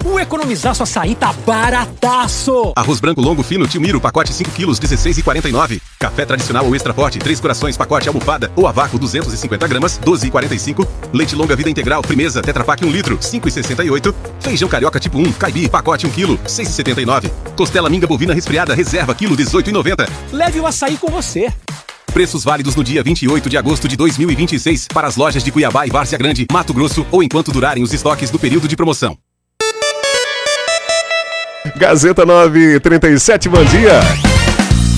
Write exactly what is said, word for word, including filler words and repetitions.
O Economizar Sua Açaí tá barataço! Arroz branco longo fino Tilmiro, pacote cinco quilos, dezesseis reais e quarenta e nove centavos. Café tradicional ou extra forte, três corações, pacote almofada ou a vácuo, duzentos e cinquenta gramas, doze reais e quarenta e cinco centavos. Leite longa vida integral, firmeza, Tetra Pak um litro, cinco reais e sessenta e oito centavos. Feijão carioca tipo um, caibi, pacote um quilo, seis reais e setenta e nove centavos. Costela minga bovina resfriada, reserva, quilo, dezoito reais e noventa centavos. Leve o açaí com você. Preços válidos no dia vinte e oito de agosto de dois mil e vinte e seis para as lojas de Cuiabá e Várzea Grande, Mato Grosso ou enquanto durarem os estoques do período de promoção. Gazeta nove trinta e sete, bom dia.